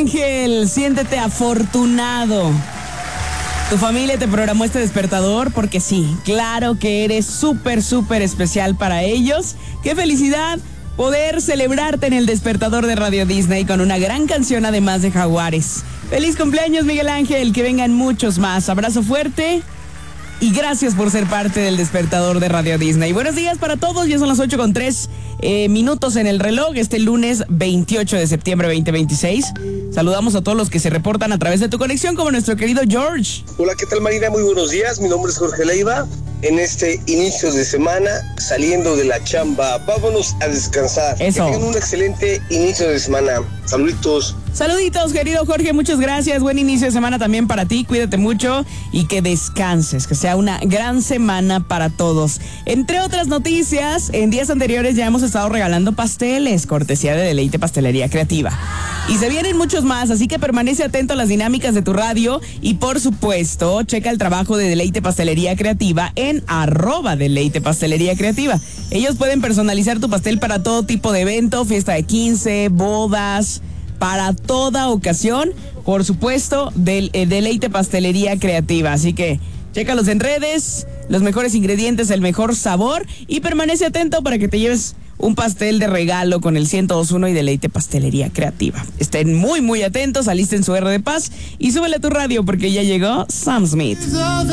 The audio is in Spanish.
Ángel, siéntete afortunado. Tu familia te programó este despertador porque sí, claro que eres súper especial para ellos. ¡Qué felicidad poder celebrarte en el despertador de Radio Disney con una gran canción además de Jaguares! ¡Feliz cumpleaños, Miguel Ángel! Que vengan muchos más. Abrazo fuerte. Y gracias por ser parte del despertador de Radio Disney. Buenos días para todos, ya son las 8:03 minutos en el reloj, este lunes 28 de septiembre 2026. Saludamos a todos los que se reportan a través de tu conexión, como nuestro querido George. Hola, ¿qué tal, Marina? Muy buenos días, mi nombre es Jorge Leiva. En este inicio de semana, saliendo de la chamba, vámonos a descansar. Eso. Que tengan un excelente inicio de semana. Saluditos. Saluditos, querido Jorge, muchas gracias. Buen inicio de semana también para ti. Cuídate mucho y que descanses, que sea una gran semana para todos. Entre otras noticias, en días anteriores ya hemos estado regalando pasteles, cortesía de Deleite Pastelería Creativa. Y se vienen muchos más, así que permanece atento a las dinámicas de tu radio y, por supuesto, checa el trabajo de Deleite Pastelería Creativa en @Deleite Pastelería Creativa. Ellos pueden personalizar tu pastel para todo tipo de evento, fiesta de 15, bodas, para toda ocasión. Por supuesto, Deleite Pastelería Creativa. Así que chécalos en redes, los mejores ingredientes, el mejor sabor, y permanece atento para que te lleves un pastel de regalo con el 1021 y Deleite Pastelería Creativa. Estén muy atentos, alisten su R de paz y súbele a tu radio porque ya llegó Sam Smith.